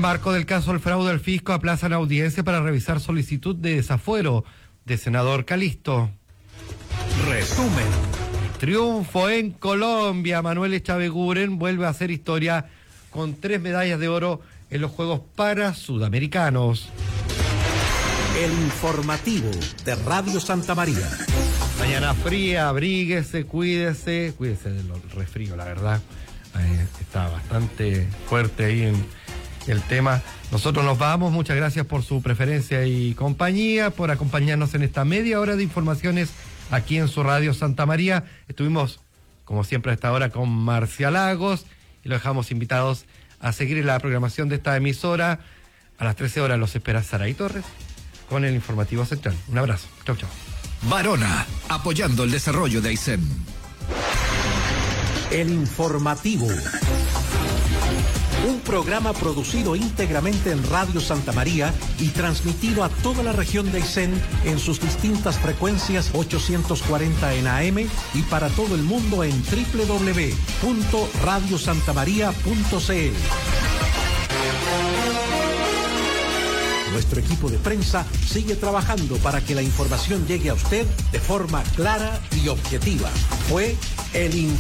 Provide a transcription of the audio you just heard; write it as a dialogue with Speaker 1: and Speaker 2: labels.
Speaker 1: el marco del caso del fraude al fisco, aplazan audiencia para revisar solicitud de desafuero de senador Calisto.
Speaker 2: Resumen.
Speaker 1: Triunfo en Colombia. Manuel Echaveguren vuelve a hacer historia con 3 medallas de oro en los Juegos Parasudamericanos.
Speaker 2: El informativo de Radio Santa María.
Speaker 1: Mañana fría, abríguese, cuídese del resfrío, la verdad. Está bastante fuerte ahí en el tema. Nosotros nos vamos, muchas gracias por su preferencia y compañía, por acompañarnos en esta media hora de informaciones aquí en su Radio Santa María. Estuvimos, como siempre, a esta hora con Marcia Lagos y los dejamos invitados a seguir en la programación de esta emisora. A las 13 horas los espera Saraí Torres con el informativo central. Un abrazo. Chau, chau.
Speaker 3: Barona, apoyando el desarrollo de Aysén.
Speaker 2: El informativo. Un programa producido íntegramente en Radio Santa María y transmitido a toda la región de Aysén en sus distintas frecuencias 840 en AM y para todo el mundo en www.radiosantamaria.cl. Nuestro equipo de prensa sigue trabajando para que la información llegue a usted de forma clara y objetiva. Fue el